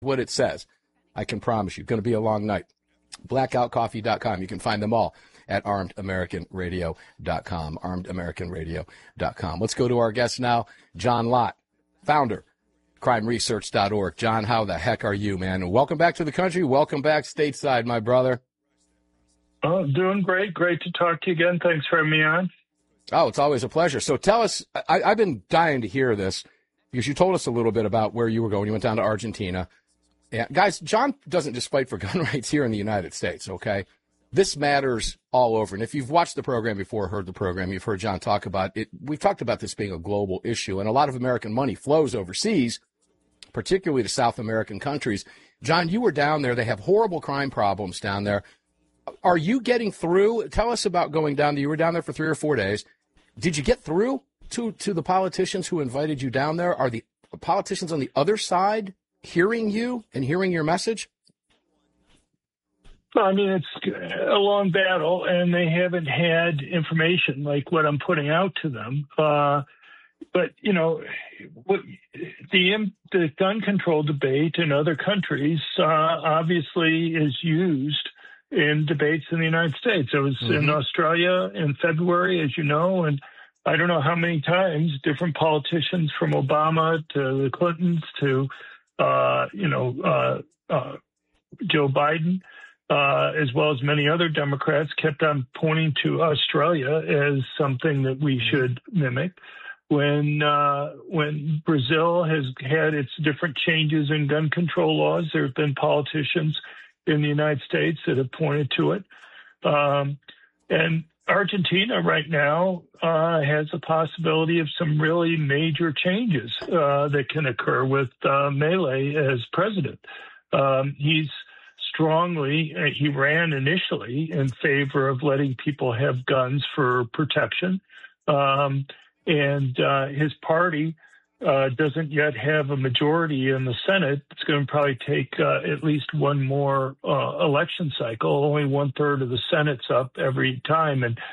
what it says. I can promise you. It's going to be a long night. Blackoutcoffee.com. You can find them all at armedamericanradio.com, armedamericanradio.com. Let's go to our guest now, John Lott, founder, crimeresearch.org. John, how the heck are you, man? Welcome back to the country. Welcome back stateside, my brother. Oh, doing great. Great to talk to you again. Thanks for having me on. Oh, it's always a pleasure. So tell us, I've been dying to hear this because you told us a little bit about where you were going. You went down to Argentina. And guys, John doesn't just fight for gun rights here in the United States, okay? This matters all over. And if you've watched the program before, heard the program, you've heard John talk about it. We've talked about this being a global issue, and a lot of American money flows overseas, particularly to South American countries. John, you were down there. They have horrible crime problems down there. Are you getting through? Tell us about going down there. You were down there for 3 or 4 days. Did you get through to the politicians who invited you down there? Are the politicians on the other side hearing you and hearing your message? Well, I mean, it's a long battle, and they haven't had information like what I'm putting out to them. But, you know, the gun control debate in other countries obviously is used in debates in the United States. I was in Australia in February, as you know, and I don't know how many times different politicians from Obama to the Clintons to, Joe Biden, as well as many other Democrats, kept on pointing to Australia as something that we should mimic. When Brazil has had its different changes in gun control laws, there have been politicians in the United States that have pointed to it. And Argentina right now has a possibility of some really major changes that can occur with Milei as president. He ran initially in favor of letting people have guns for protection. And his party doesn't yet have a majority in the Senate. It's going to probably take at least one more election cycle. Only 1/3 of the Senate's up every time. And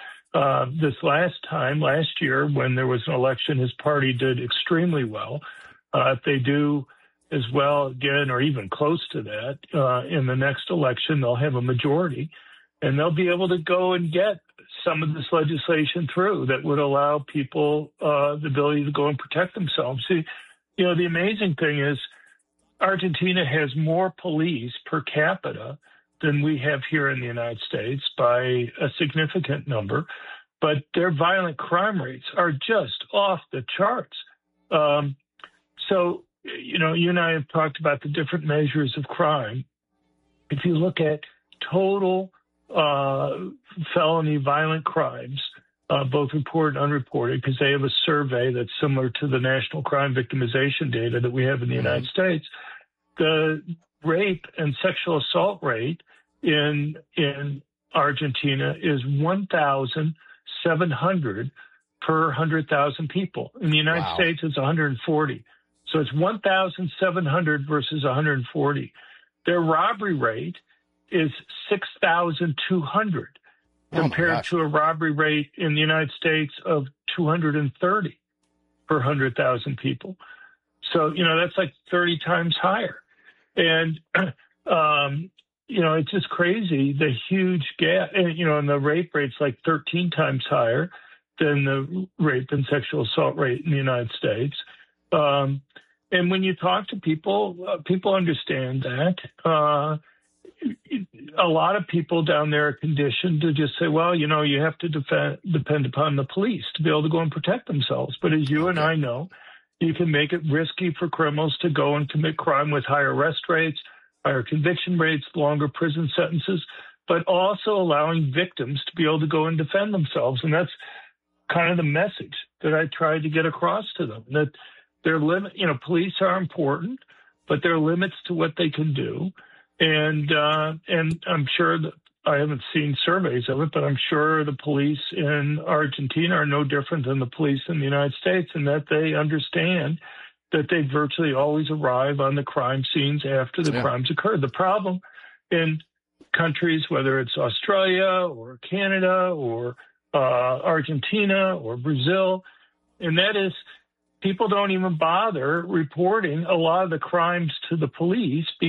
last year, when there was an election, his party did extremely well. If they do as well again, or even close to that, in the next election, they'll have a majority, and they'll be able to go and get some of this legislation through that would allow people the ability to go and protect themselves. See, you know, the amazing thing is Argentina has more police per capita than we have here in the United States by a significant number, but their violent crime rates are just off the charts. So, you know, you and I have talked about the different measures of crime. If you look at total felony violent crimes, both reported and unreported, because they have a survey that's similar to the national crime victimization data that we have in the United States, the rape and sexual assault rate in Argentina is 1,700 per 100,000 people. In the United States, it's 140. So it's 1,700 versus 140. Their robbery rate is 6,200 compared to a robbery rate in the United States of 230 per 100,000 people. So, you know, that's like 30 times higher. And, you know, it's just crazy, the huge gap. And, you know, and the rape rate's like 13 times higher than the rape and sexual assault rate in the United States. And when you talk to people, people understand that. A lot of people down there are conditioned to just say, well, you know, you have to depend upon the police to be able to go and protect themselves. But as you and I know, you can make it risky for criminals to go and commit crime with higher arrest rates, higher conviction rates, longer prison sentences, but also allowing victims to be able to go and defend themselves. And that's kind of the message that I tried to get across to them, that their limit, you know, police are important, but there are limits to what they can do. And I'm sure that I haven't seen surveys of it, but I'm sure the police in Argentina are no different than the police in the United States, and that they understand that they virtually always arrive on the crime scenes after the crimes occurred. The problem in countries, whether it's Australia or Canada or Argentina or Brazil, and that is people don't even bother reporting a lot of the crimes to the police